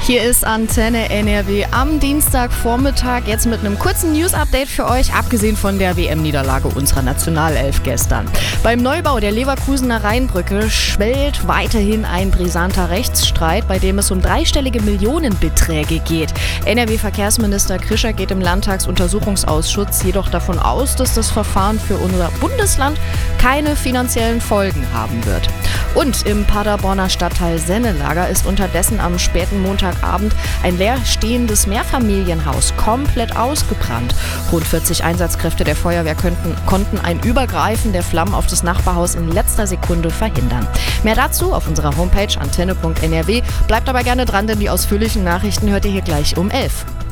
Hier ist Antenne NRW am Dienstagvormittag, jetzt mit einem kurzen News-Update für euch, abgesehen von der WM-Niederlage unserer Nationalelf gestern. Beim Neubau der Leverkusener Rheinbrücke schwellt weiterhin ein brisanter Rechtsstreit, bei dem es um dreistellige Millionenbeträge geht. NRW-Verkehrsminister Krischer geht im Landtagsuntersuchungsausschuss jedoch davon aus, dass das Verfahren für unser Bundesland keine finanziellen Folgen haben wird. Und im Paderborner Stadtteil Sennelager ist unterdessen am späten Montagabend ein leerstehendes Mehrfamilienhaus komplett ausgebrannt. Rund 40 Einsatzkräfte der Feuerwehr konnten ein Übergreifen der Flammen auf das Nachbarhaus in letzter Sekunde verhindern. Mehr dazu auf unserer Homepage antenne.nrw. Bleibt aber gerne dran, denn die ausführlichen Nachrichten hört ihr hier gleich um 11.